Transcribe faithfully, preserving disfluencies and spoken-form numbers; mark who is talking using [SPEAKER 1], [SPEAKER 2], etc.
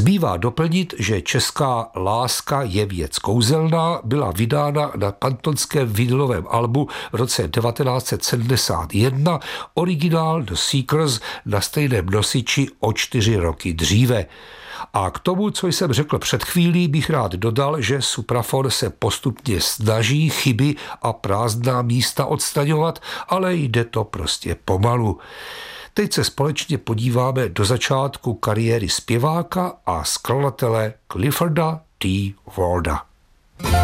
[SPEAKER 1] Zbývá doplnit, že česká Láska je věc kouzelná byla vydána na kantonském vinylovém albu v roce devatenáct set sedmdesát jedna, originál The Seekers na stejném nosiči o čtyři roky dříve. A k tomu, co jsem řekl před chvílí, bych rád dodal, že Supraphon se postupně snaží chyby a prázdná místa odstraňovat, ale jde to prostě pomalu. Teď se společně podíváme do začátku kariéry zpěváka a skladatele Clifforda T. Warda.